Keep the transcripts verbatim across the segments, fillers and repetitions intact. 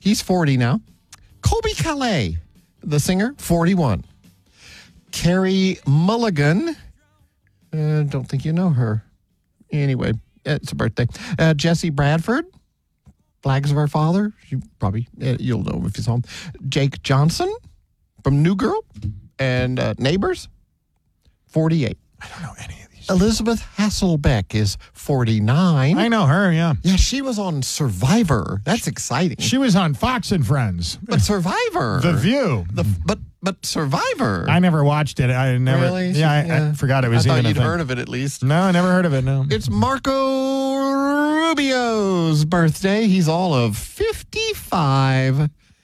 He's forty now. Colby Calais, the singer, forty-one. Carrie Mulligan. Uh, don't think you know her. Anyway, it's a birthday. Uh, Jesse Bradford. Flags of Our Father. You probably, uh, you'll know him if you saw him. Jake Johnson from New Girl and uh, Neighbors, forty-eight. I don't know any of these. Elizabeth Hasselbeck is forty-nine. I know her, yeah. Yeah, she was on Survivor. That's exciting. She was on Fox and Friends. But Survivor. The View. The, but but Survivor. I never watched it. I never. Really? Yeah, I, Yeah. I forgot it was I thought even you'd a thing. heard of it at least. No, I never heard of it, no. It's Marco Rubio's birthday. He's all of fifty-five.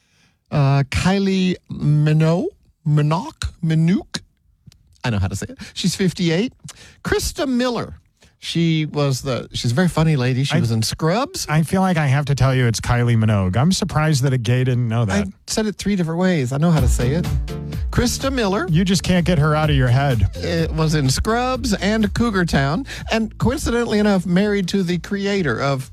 Uh, Kylie Minogue, Minogue, Minogue. I know how to say it. She's fifty-eight. Krista Miller. She was the, she's a very funny lady. She I- was in Scrubs. I feel like I have to tell you it's Kylie Minogue. I'm surprised that a gay didn't know that. I said it three different ways. I know how to say it. Krista Miller. You just can't get her out of your head. It was in Scrubs and Cougar Town, and coincidentally enough, married to the creator of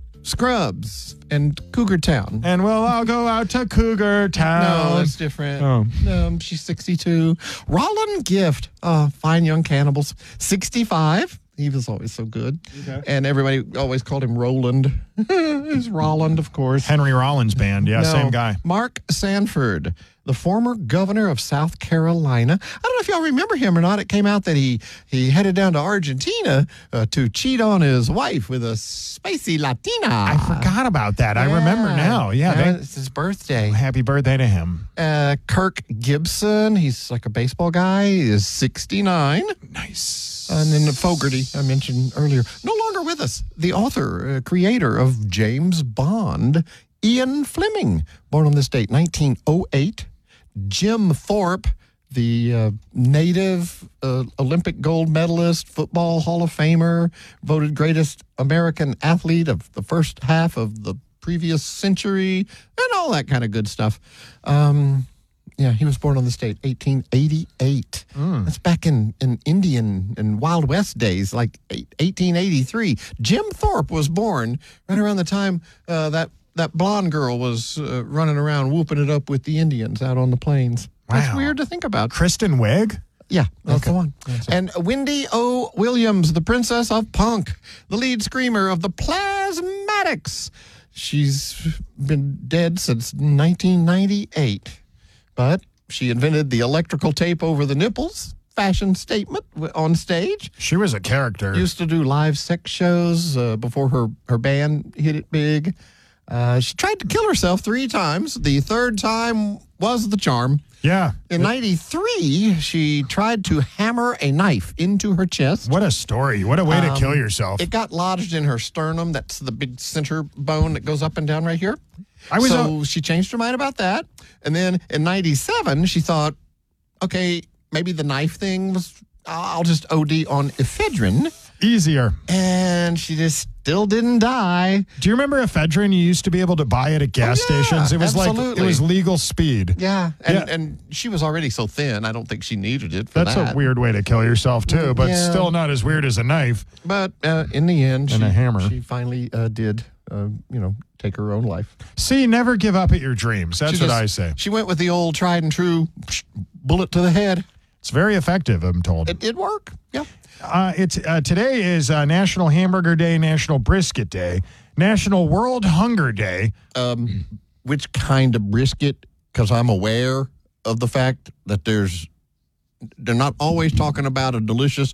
Scrubs and Cougar Town. And we'll all go out to Cougar Town. No, that's different. Oh. Um, she's sixty-two. Roland Gift, uh, Fine Young Cannibals, sixty-five. He was always so good. Okay. And everybody always called him Roland. It's Roland, of course. Henry Rollins Band. Yeah, No, same guy. Mark Sanford, the former governor of South Carolina. I don't know if y'all remember him or not. It came out that he, he headed down to Argentina uh, to cheat on his wife with a spacey Latina. I forgot about that. I remember now. Yeah. Now they- it's his birthday. happy birthday to him. Uh, Kirk Gibson, he's like a baseball guy, is sixty-nine. Nice. And then Fogarty, I mentioned earlier, no longer with us. The author, uh, creator of James Bond, Ian Fleming, born on this date, nineteen oh eight. Jim Thorpe, the uh, native uh, Olympic gold medalist, football Hall of Famer, voted greatest American athlete of the first half of the previous century, and all that kind of good stuff. Um, yeah, he was born on this date, eighteen eighty-eight. Mm. That's back in, in Indian and Wild West days, like eighteen eighty-three. Jim Thorpe was born right around the time uh, that, that blonde girl was uh, running around whooping it up with the Indians out on the plains. That's Wow. weird to think about. Kristen Wiig? Yeah, that's Okay. the one. That's it. And Wendy O. Williams, the princess of punk, the lead screamer of the Plasmatics. She's been dead since nineteen ninety-eight. But she invented the electrical tape over the nipples fashion statement w- on stage. She was a character. Used to do live sex shows uh, before her, her band hit it big. Uh, she tried to kill herself three times. The third time was the charm. yeah. In ninety-three, she tried to hammer a knife into her chest. What a story. What a way to Um, kill yourself. It got lodged in her sternum. That's the big center bone that goes up and down right here. I was so she changed her mind about that. And then in ninety-seven, she thought, okay, maybe the knife thing was, I'll just O D on ephedrine. easier. And she just still didn't die. Do you remember ephedrine you used to be able to buy it at gas Oh, yeah, stations? It was like, it absolutely. was legal speed. Yeah. And, Yeah. and she was already so thin, I don't think she needed it for That's that. a weird way to kill yourself, too, but Yeah. still not as weird as a knife. But uh, in the end, And she, a hammer. she finally uh, did, uh, you know, take her own life. See, never give up at your dreams. That's She what just- I say. She went with the old tried and true bullet to the head. It's very effective, I'm told. It did work. Yeah. Uh, it's uh, today is uh, National Hamburger Day, National Brisket Day, National World Hunger Day. Um, which kind of brisket? Because I'm aware of the fact that there's, they're not always talking about a delicious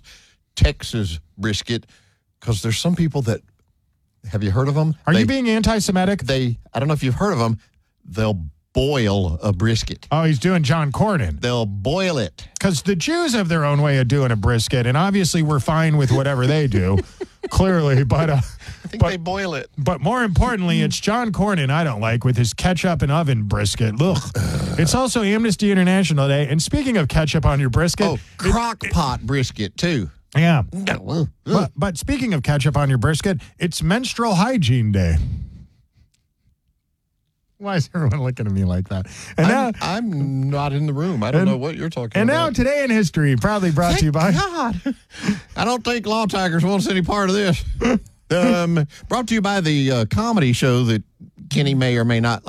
Texas brisket. Because there's some people that, have you heard of them? Are they, you being anti-Semitic? They, I don't know if you've heard of them. They'll boil a brisket. Oh, he's doing John Cornyn. They'll boil it. Because the Jews have their own way of doing a brisket, and obviously we're fine with whatever they do, clearly. But uh, I think but, they boil it. but more importantly, it's John Cornyn I don't like with his ketchup and oven brisket. Ugh. It's also Amnesty International Day. And speaking of ketchup on your brisket, Oh, crock pot brisket, too. yeah. Ugh. But, but speaking of ketchup on your brisket, it's Menstrual Hygiene Day. Why is everyone looking at me like that? And now, I'm, I'm not in the room. I don't And- know what you're talking and now about. today in history, proudly brought Thank to you by. God. I don't think Law Tigers wants any part of this. um, brought to you by the uh, comedy show that Kenny may or may not